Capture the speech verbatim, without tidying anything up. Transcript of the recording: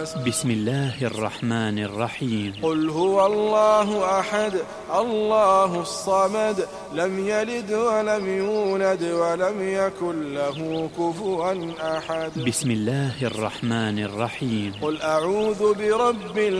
الناس. بسم الله الرحمن الرحيم. قل هو الله أحد الله الصمد لم يلد ولم يولد ولم يكن له كفوا أحد. بسم الله الرحمن الرحيم. قل أعوذ برب